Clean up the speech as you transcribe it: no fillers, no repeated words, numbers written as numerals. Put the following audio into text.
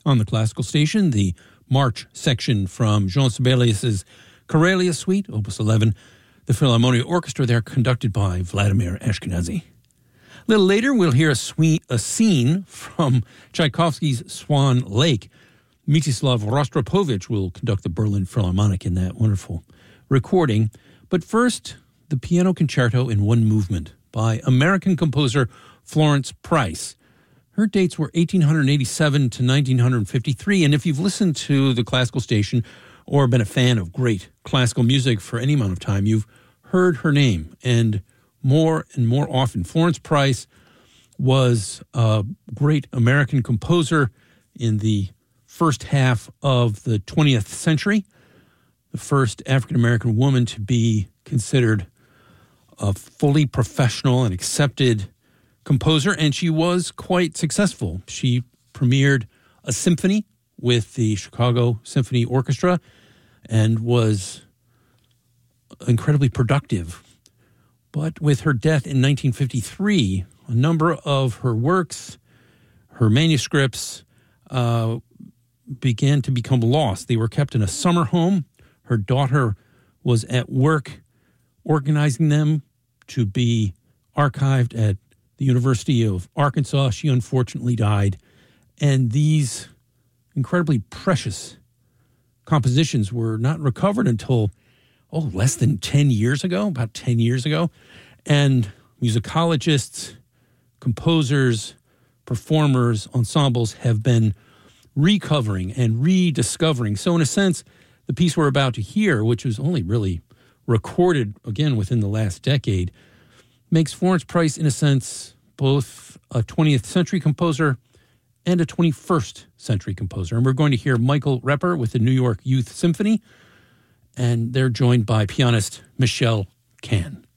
On the classical station, the March section from Jean Sibelius's Karelia Suite, Opus 11, the Philharmonia Orchestra there conducted by Vladimir Ashkenazy. A little later, we'll hear a scene from Tchaikovsky's Swan Lake. Mstislav Rostropovich will conduct the Berlin Philharmonic in that wonderful recording. But first, the Piano Concerto in One Movement by American composer Florence Price. Her dates were 1887 to 1953, and if you've listened to the classical station or been a fan of great classical music for any amount of time, you've heard her name. And more often, Florence Price was a great American composer in the first half of the 20th century, the first African-American woman to be considered a fully professional and accepted composer, and she was quite successful. She premiered a symphony with the Chicago Symphony Orchestra and was incredibly productive. But with her death in 1953, a number of her works, her manuscripts, began to become lost. They were kept in a summer home. Her daughter was at work organizing them to be archived at the University of Arkansas. She unfortunately died. And these incredibly precious compositions were not recovered until, less than 10 years ago, about 10 years ago. And musicologists, composers, performers, ensembles have been recovering and rediscovering. So in a sense, the piece we're about to hear, which was only really recorded, again, within the last decade, makes Florence Price, in a sense, both a 20th century composer and a 21st century composer. And we're going to hear Michael Repper with the New York Youth Symphony, and they're joined by pianist Michelle Kahn.